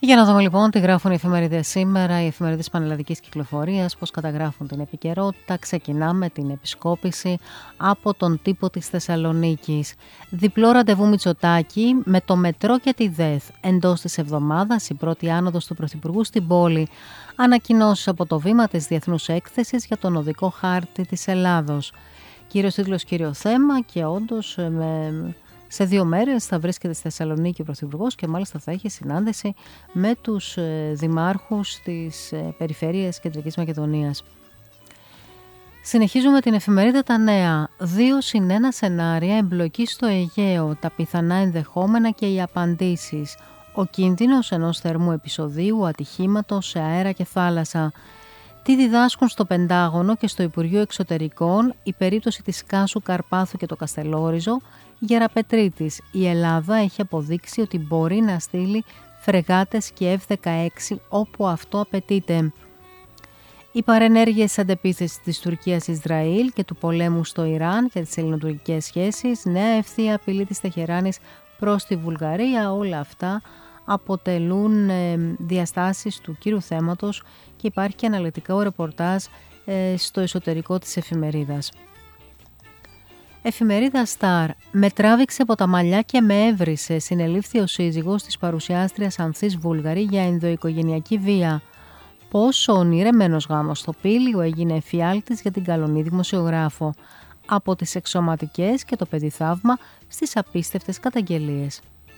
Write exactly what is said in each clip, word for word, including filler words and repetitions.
Για να δούμε λοιπόν τι γράφουν οι εφημερίδες σήμερα, οι εφημερίδες πανελλαδικής κυκλοφορίας, πώς καταγράφουν την επικαιρότητα. Ξεκινάμε την επισκόπηση από τον τύπο της Θεσσαλονίκης. Διπλό ραντεβού Μητσοτάκη με το μετρό και τη ΔΕΘ. Εντός της εβδομάδας η πρώτη άνοδος του Πρωθυπουργού στην πόλη. Ανακοινώσεις από το βήμα της Διεθνούς Έκθεσης για τον οδικό χάρτη της Ελλάδος. Κύριος τίτλος, κύριο θέμα, και όντως με... σε δύο μέρες θα βρίσκεται στη Θεσσαλονίκη ο Πρωθυπουργός και μάλιστα θα έχει συνάντηση με τους δημάρχους της περιφέρειας Κεντρικής Μακεδονίας. Συνεχίζουμε την εφημερίδα Τα Νέα. Δύο συν ένα σενάρια εμπλοκή στο Αιγαίο, τα πιθανά ενδεχόμενα και οι απαντήσεις. Ο κίνδυνος ενός θερμού επεισοδίου ατυχήματος σε αέρα και θάλασσα. Τι διδάσκουν στο Πεντάγωνο και στο Υπουργείο Εξωτερικών η περίπτωση της Κάσου Καρπάθου και το Καστελόριζο. Γεραπετρίτης, η Ελλάδα έχει αποδείξει ότι μπορεί να στείλει φρεγάτες και εφ δεκαέξι όπου αυτό απαιτείται. Οι παρενέργειες αντεπίθεσης της Τουρκίας Ισραήλ και του πολέμου στο Ιράν για τις ελληνοτουρκικές σχέσεις, νέα ευθεία απειλή της Τεχεράνης προς τη Βουλγαρία, όλα αυτά αποτελούν ε, διαστάσεις του κύριου θέματος και υπάρχει και αναλυτικό ρεπορτάζ ε, στο εσωτερικό της εφημερίδας. Εφημερίδα Σταρ. Με τράβηξε από τα μαλλιά και με έβρισε. Συνελήφθη ο σύζυγος της παρουσιάστριας Ανθής Βούλγαρη για ενδοοικογενειακή βία. Πώς ο ονειρεμένος γάμος στο Πήλιο έγινε εφιάλτης για την καλονή δημοσιογράφο. Από τις εξωματικές και το παιδιθαύμα στις απίστευτες καταγγελίες.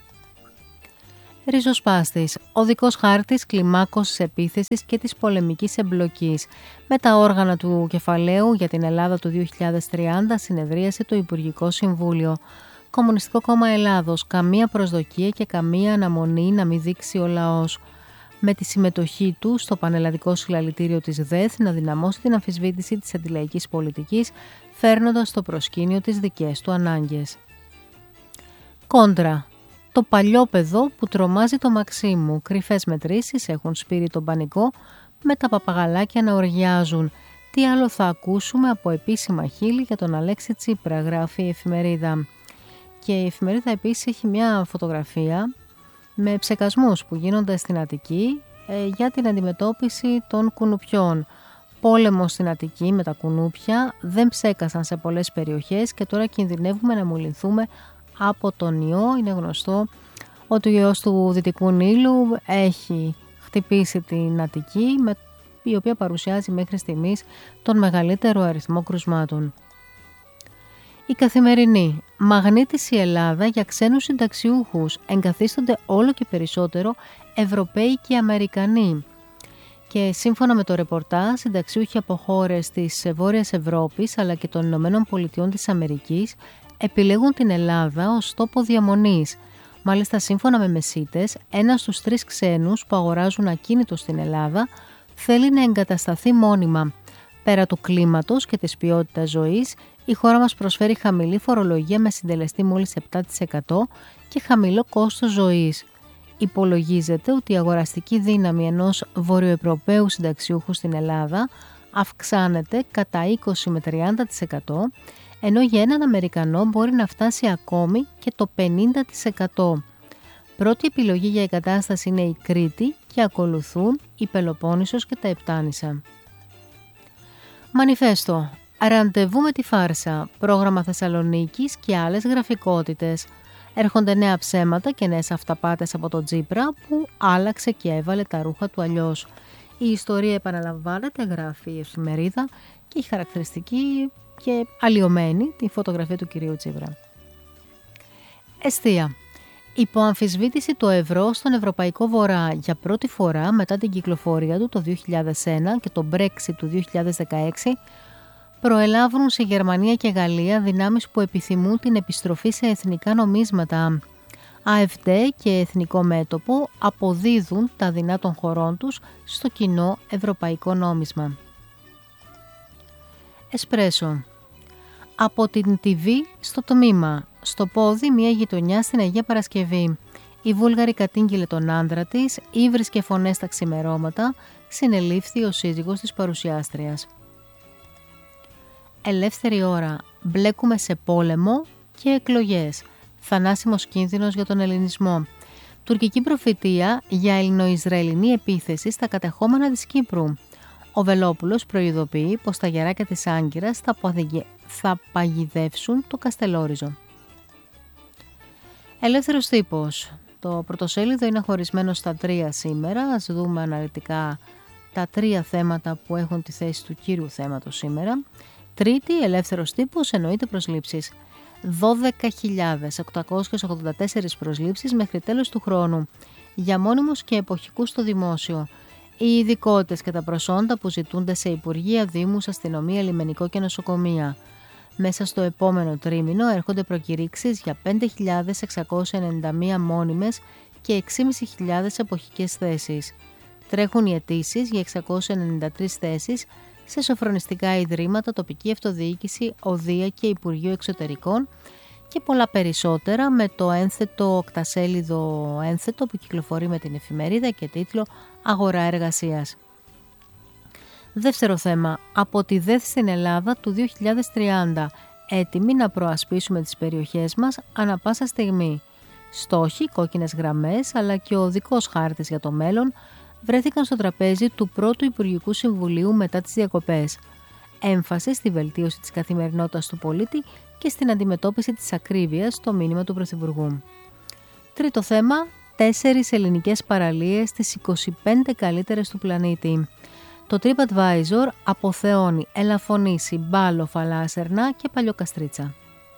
Ριζοσπάστης. Οδικός χάρτης κλιμάκωσης επίθεσης και της πολεμικής εμπλοκής. Με τα όργανα του κεφαλαίου για την Ελλάδα του δύο χιλιάδες τριάντα συνεδρίασε το Υπουργικό Συμβούλιο. Κομμουνιστικό Κόμμα Ελλάδος. Καμία προσδοκία και καμία αναμονή να μην δείξει ο λαός. Με τη συμμετοχή του στο πανελλαδικό συλλαλητήριο της ΔΕΘ να δυναμώσει την αμφισβήτηση της αντιλαϊκής πολιτικής, φέρνοντας στο προσκήνιο τις δικές του ανάγκες. Κόντρα. Το παλιόπαιδο που τρομάζει το Μαξίμου. Κρυφές μετρήσεις έχουν σπείρει τον πανικό με τα παπαγαλάκια να οργιάζουν. Τι άλλο θα ακούσουμε από επίσημα χείλη για τον Αλέξη Τσίπρα, γράφει η εφημερίδα. Και η εφημερίδα επίσης έχει μια φωτογραφία με ψεκασμούς που γίνονται στην Αττική ε, για την αντιμετώπιση των κουνουπιών. Πόλεμος στην Αττική με τα κουνούπια, δεν ψέκασαν σε πολλές περιοχές και τώρα κινδυνεύουμε να μολυνθούμε από τον ιό. Είναι γνωστό ότι ο ιός του Δυτικού Νείλου έχει χτυπήσει την Αττική, με, η οποία παρουσιάζει μέχρι στιγμής τον μεγαλύτερο αριθμό κρουσμάτων. Η Καθημερινή. Μαγνήτηση Ελλάδα για ξένους συνταξιούχους. Εγκαθίστανται όλο και περισσότερο Ευρωπαίοι και Αμερικανοί. Και σύμφωνα με το ρεπορτάζ, συνταξιούχοι από χώρες της Βόρειας Ευρώπης αλλά και των Ηνωμένων Πολιτειών της Αμερικής επιλέγουν την Ελλάδα ως τόπο διαμονής. Μάλιστα, σύμφωνα με μεσίτες, ένας στους τρεις ξένους που αγοράζουν ακίνητο στην Ελλάδα θέλει να εγκατασταθεί μόνιμα. Πέρα του κλίματος και της ποιότητας ζωής, η χώρα μας προσφέρει χαμηλή φορολογία με συντελεστή μόλις επτά τοις εκατό και χαμηλό κόστος ζωής. Υπολογίζεται ότι η αγοραστική δύναμη ενός βορειοευρωπαίου συνταξιούχου στην Ελλάδα αυξάνεται κατά είκοσι με τριάντα τοις εκατό, ενώ για έναν Αμερικανό μπορεί να φτάσει ακόμη και το πενήντα τοις εκατό. Πρώτη επιλογή για εγκατάσταση είναι η Κρήτη και ακολουθούν η Πελοπόννησος και τα Επτάνησα. Μανιφέστο. Ραντεβού με τη φάρσα. Πρόγραμμα Θεσσαλονίκης και άλλες γραφικότητες. Έρχονται νέα ψέματα και νέες αυταπάτες από τον Τσίπρα που άλλαξε και έβαλε τα ρούχα του αλλιώς. Η ιστορία επαναλαμβάνεται, γράφει η εφημερίδα, και η χαρακτηριστική και αλλοιωμένη τη φωτογραφία του κυρίου Τσίπρα. Εστία. Υποαμφισβήτηση το ευρώ στον Ευρωπαϊκό Βορρά για πρώτη φορά μετά την κυκλοφορία του το δύο χιλιάδες ένα και το Brexit του δύο χιλιάδες δεκαέξι, προελάβουν σε Γερμανία και Γαλλία δυνάμεις που επιθυμούν την επιστροφή σε εθνικά νομίσματα. ΑΕΦΔ και Εθνικό Μέτωπο αποδίδουν τα δεινά των χωρών τους στο κοινό ευρωπαϊκό νόμισμα. Εσπρέσο. Από την τι βι στο τμήμα. Στο πόδι μια γειτονιά στην Αγία Παρασκευή. Η Βούλγαρη κατήγγειλε τον άντρα της, ήβρισκε φωνές στα ξημερώματα, συνελήφθη ο σύζυγος της παρουσιάστριας. Ελεύθερη ώρα. Μπλέκουμε σε πόλεμο και εκλογές. Θανάσιμος κίνδυνος για τον ελληνισμό. Τουρκική προφητεία για ελληνοϊσραηλινή επίθεση στα κατεχόμενα της Κύπρου. Ο Βελόπουλος προειδοποιεί πως τα γεράκια της Άγκυρας θα, παγιδε... θα παγιδεύσουν το Καστελόριζο. Ελεύθερος τύπος. Το πρωτοσέλιδο είναι χωρισμένο στα τρία σήμερα. Ας δούμε αναλυτικά τα τρία θέματα που έχουν τη θέση του κύριου θέματος σήμερα. Τρίτη, ελεύθερος τύπος εννοείται προσλήψεις. δώδεκα χιλιάδες οκτακόσιες ογδόντα τέσσερις προσλήψεις μέχρι τέλος του χρόνου για μόνιμους και εποχικούς στο δημόσιο. Οι ειδικότητες και τα προσόντα που ζητούνται σε υπουργεία, δήμους, αστυνομία, λιμενικό και νοσοκομεία. Μέσα στο επόμενο τρίμηνο έρχονται προκηρύξεις για πέντε χιλιάδες εξακόσιες ενενήντα μία μόνιμες και έξι χιλιάδες πεντακόσιες εποχικές θέσεις. Τρέχουν οι αιτήσεις για εξακόσιες ενενήντα τρεις θέσεις σε σοφρονιστικά ιδρύματα, τοπική αυτοδιοίκηση, οδεία και Υπουργείο Εξωτερικών και πολλά περισσότερα με το ένθετο οκτασέλιδο ένθετο που κυκλοφορεί με την εφημερίδα και τίτλο «Αγορά εργασίας». Δεύτερο θέμα, από τη ΔΕΘ στην Ελλάδα του δύο χιλιάδες τριάντα, έτοιμοι να προασπίσουμε τις περιοχές μας ανα πάσα στιγμή. Στόχοι, κόκκινες γραμμές αλλά και ο οδικός χάρτης για το μέλλον βρέθηκαν στο τραπέζι του πρώτου Υπουργικού Συμβουλίου μετά τις διακοπές. Έμφαση στη βελτίωση της καθημερινότητας του πολίτη και στην αντιμετώπιση της ακρίβειας στο μήνυμα του Πρωθυπουργού. Τρίτο θέμα, τέσσερις ελληνικές παραλίες στις είκοσι πέντε καλύτερες του πλανήτη. Το TripAdvisor αποθεώνει Ελαφωνήσι, Μπάλο, Φαλάσσερνα και Παλιοκαστρίτσα.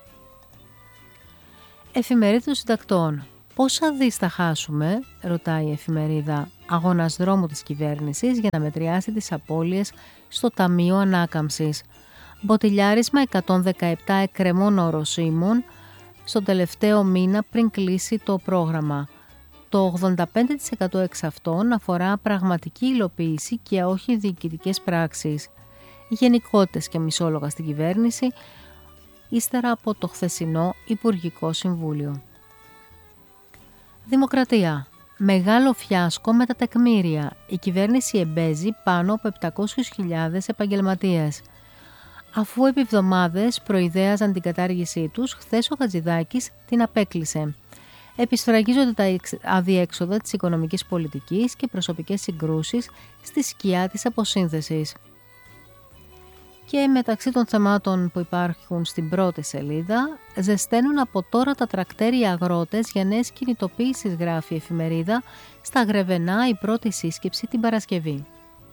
Εφημερίδα των συντακτών. Πόσα δις θα χάσουμε, ρωτάει η εφημερίδα, αγώνας δρόμου της κυβέρνησης για να μετριάσει τις απώλειες στο Ταμείο Ανάκαμψης. Μποτιλιάρισμα εκατόν δεκαεπτά εκκρεμών οροσίμων στον τελευταίο μήνα πριν κλείσει το πρόγραμμα. Το ογδόντα πέντε τοις εκατό εξ αυτών αφορά πραγματική υλοποίηση και όχι διοικητικές πράξεις. Γενικότητες και μισόλογα στην κυβέρνηση, ύστερα από το χθεσινό Υπουργικό Συμβούλιο. Δημοκρατία. Μεγάλο φιάσκο με τα τεκμήρια. Η κυβέρνηση εμπέζει πάνω από επτακόσιες χιλιάδες επαγγελματίες. Αφού επί εβδομάδες προειδέαζαν την κατάργησή τους, χθες ο Χατζηδάκης την απέκλεισε. Επισφραγίζονται τα αδιέξοδα της οικονομικής πολιτικής και προσωπικές συγκρούσεις στη σκιά της αποσύνθεσης. Και μεταξύ των θεμάτων που υπάρχουν στην πρώτη σελίδα, ζεσταίνουν από τώρα τα τρακτέρια αγρότες για νέες κινητοποίησεις, γράφει η εφημερίδα, στα Γρεβενά η πρώτη σύσκεψη την Παρασκευή.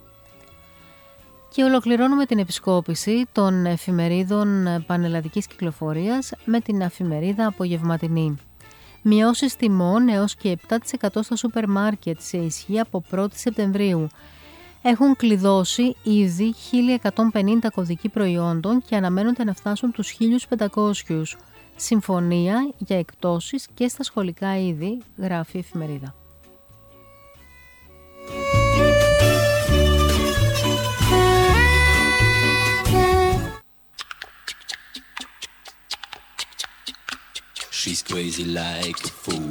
Και ολοκληρώνουμε την επισκόπηση των εφημερίδων πανελλαδικής κυκλοφορίας με την εφημερίδα Απογευματινή. Μειώσεις τιμών έως και επτά τοις εκατό στα σούπερ μάρκετ σε ισχύ από πρώτη Σεπτεμβρίου. Έχουν κλειδώσει ήδη χίλια εκατόν πενήντα κωδικοί προϊόντων και αναμένονται να φτάσουν τους χίλια πεντακόσιους. Συμφωνία για εκπτώσεις και στα σχολικά είδη, γράφει η εφημερίδα. She's crazy like a fool.